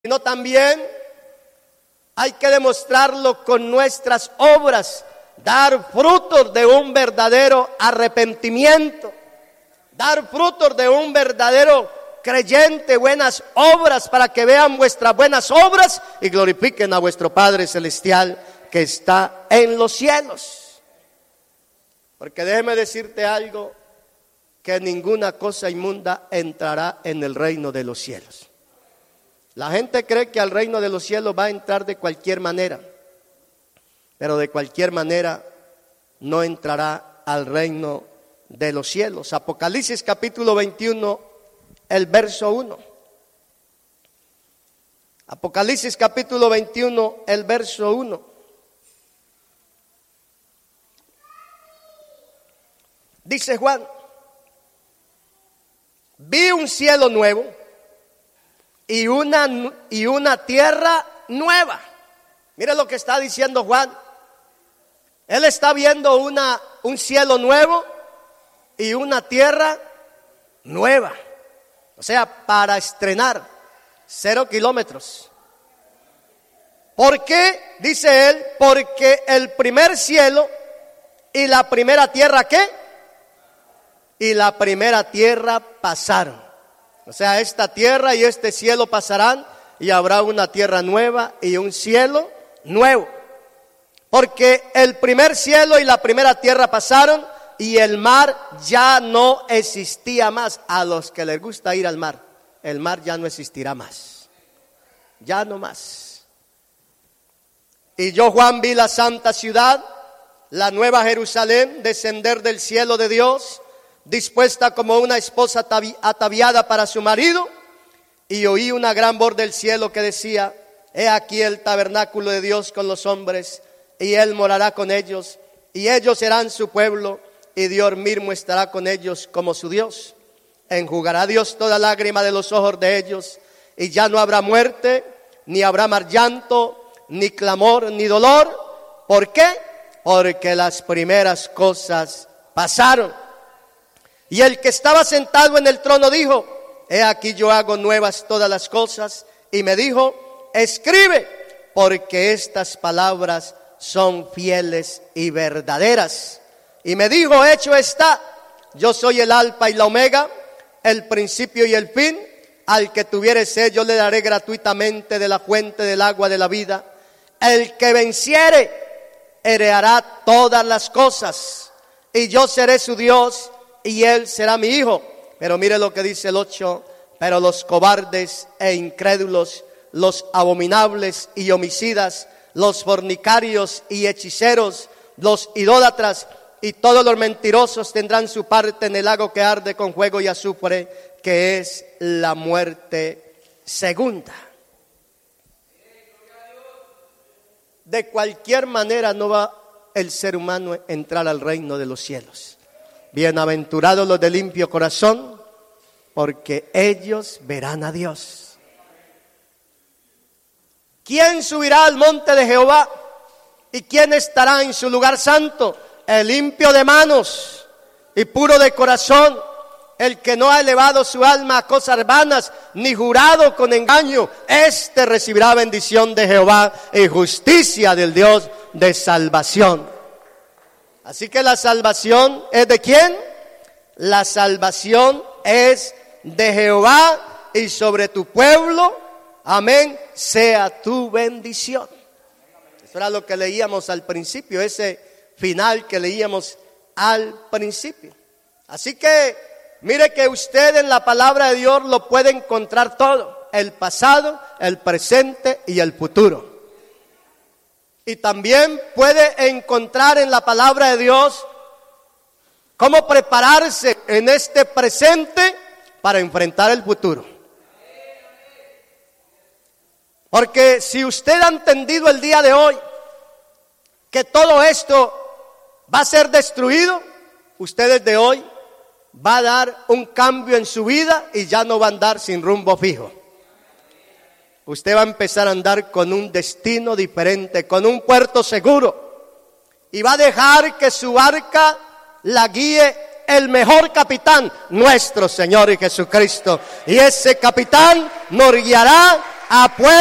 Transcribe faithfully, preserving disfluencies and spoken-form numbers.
sino también hay que demostrarlo con nuestras obras, dar frutos de un verdadero arrepentimiento, dar frutos de un verdadero creyente, buenas obras, para que vean vuestras buenas obras y glorifiquen a vuestro Padre Celestial que está en los cielos. Porque déjeme decirte algo, que ninguna cosa inmunda entrará en el reino de los cielos. La gente cree que al reino de los cielos va a entrar de cualquier manera, pero de cualquier manera no entrará al reino de los cielos. Apocalipsis capítulo veintiuno, el verso uno. Apocalipsis capítulo veintiuno, el verso uno. Dice Juan: vi un cielo nuevo y una, y una tierra nueva. Mire lo que está diciendo Juan. Él está viendo una, un cielo nuevo y una tierra nueva. O sea, para estrenar, cero kilómetros. ¿Por qué? Dice él, porque el primer cielo y la primera tierra, ¿qué? Y la primera tierra pasaron. O sea, esta tierra y este cielo pasarán y habrá una tierra nueva y un cielo nuevo. Porque el primer cielo y la primera tierra pasaron y el mar ya no existía más. A los que les gusta ir al mar, el mar ya no existirá más. Ya no más. Y yo, Juan, vi la santa ciudad, la nueva Jerusalén, descender del cielo de Dios, dispuesta como una esposa ataviada para su marido, y oí una gran voz del cielo que decía: he aquí el tabernáculo de Dios con los hombres, y él morará con ellos, y ellos serán su pueblo, y Dios mismo estará con ellos como su Dios. Enjugará Dios toda lágrima de los ojos de ellos, y ya no habrá muerte, ni habrá más llanto, ni clamor, ni dolor. ¿Por qué? Porque las primeras cosas pasaron. Y el que estaba sentado en el trono dijo: he aquí yo hago nuevas todas las cosas. Y me dijo: escribe, porque estas palabras son fieles y verdaderas. Y me dijo: hecho está, yo soy el alfa y la omega, el principio y el fin. Al que tuviere sed yo le daré gratuitamente de la fuente del agua de la vida. El que venciere heredará todas las cosas, y yo seré su Dios y él será mi hijo. Pero mire lo que dice el ocho: pero los cobardes e incrédulos, los abominables y homicidas, los fornicarios y hechiceros, los idólatras y todos los mentirosos tendrán su parte en el lago que arde con fuego y azufre, que es la muerte segunda. De cualquier manera no va el ser humano a entrar al reino de los cielos. Bienaventurados los de limpio corazón, porque ellos verán a Dios. ¿Quién subirá al monte de Jehová? ¿Y quién estará en su lugar santo? El limpio de manos y puro de corazón, el que no ha elevado su alma a cosas vanas, ni jurado con engaño. Este recibirá bendición de Jehová y justicia del Dios de salvación. Así que la salvación es ¿de quién? La salvación es de Jehová, y sobre tu pueblo, amén, sea tu bendición. Eso era lo que leíamos al principio, ese final que leíamos al principio. Así que mire que usted en la palabra de Dios lo puede encontrar todo: el pasado, el presente y el futuro. Y también puede encontrar en la palabra de Dios cómo prepararse en este presente para enfrentar el futuro. Porque si usted ha entendido el día de hoy que todo esto va a ser destruido, usted desde hoy va a dar un cambio en su vida y ya no va a andar sin rumbo fijo. Usted va a empezar a andar con un destino diferente, con un puerto seguro, y va a dejar que su barca la guíe el mejor capitán, nuestro Señor y Jesucristo. Y ese capitán nos guiará Apuesta